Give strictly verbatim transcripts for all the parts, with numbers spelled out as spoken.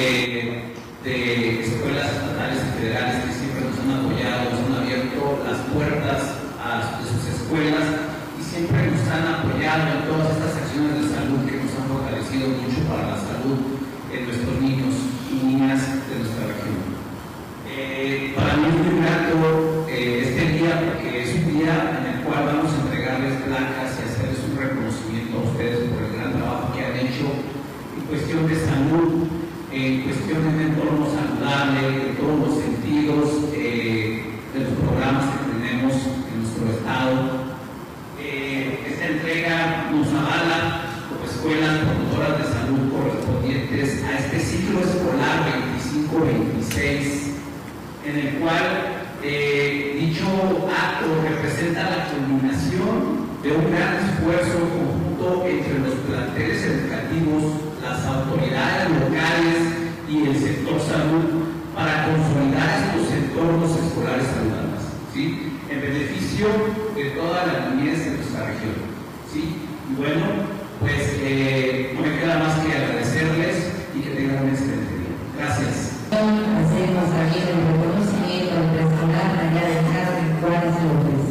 eh, de escuelas estatales y federales que siempre nos han apoyado, nos han abierto las puertas a sus escuelas y siempre nos han apoyado en todas estas acciones de salud que nos han fortalecido mucho para la salud de nuestros niños y niñas de nuestra región. Eh, para mí es muy grato eh, este día porque es un día en el cual vamos a entregarles placas y hacerles un reconocimiento a ustedes por el gran trabajo que han hecho en cuestión de salud, en cuestión de un entorno saludable, en todos los sentidos eh, de los programas que tenemos en nuestro estado. Eh, esta entrega nos avala como escuelas promotoras de salud correspondientes a este ciclo escolar veinticinco veintiséis, en el cual eh, dicho acto representa la culminación de un gran esfuerzo conjunto entre los planteles educativos, las autoridades locales y el sector salud para consolidar estos entornos escolares saludables, ¿sí?, en beneficio de toda la niñez de nuestra región, ¿sí? Y bueno, pues eh, no me queda más que agradecerles y que tengan un excelente día. Gracias. Hacemos también el reconocimiento al personal allá de Carmen Juárez López.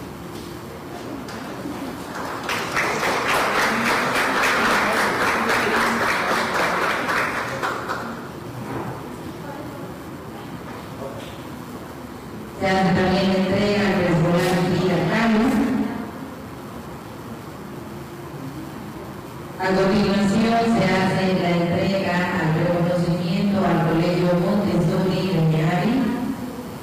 Se hace también la entrega al preescolar Frida Carlos. A continuación se hace la entrega al reconocimiento al Colegio Montessori de Ñari.